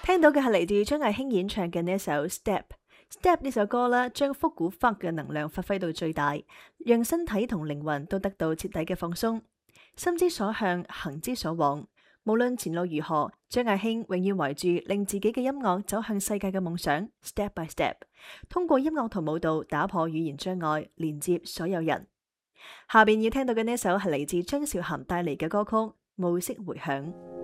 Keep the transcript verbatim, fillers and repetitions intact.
聽到嘅係嚟自張藝興演唱嘅呢一首《Step》。Step 呢首歌啦，將復古 funk 嘅能量發揮到最大，讓身體同靈魂都得到徹底嘅放鬆。心之所向，行之所往，無論前路如何，張藝興永遠懷住令自己嘅音樂走向世界嘅夢想。Step by step，通過音樂同舞蹈打破語言障礙，連接所有人。下邊要聽到嘅呢一首係嚟自張韶涵帶嚟嘅歌曲《暮色回響》。